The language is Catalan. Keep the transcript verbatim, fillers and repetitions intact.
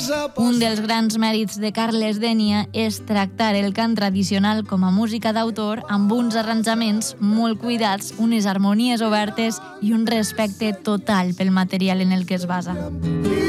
Un dels grans mèrits de Carles Dénia és tractar el cant tradicional com a música d'autor amb uns arranjaments molt cuidats, unes harmonies obertes i un respecte total pel material en el que es basa.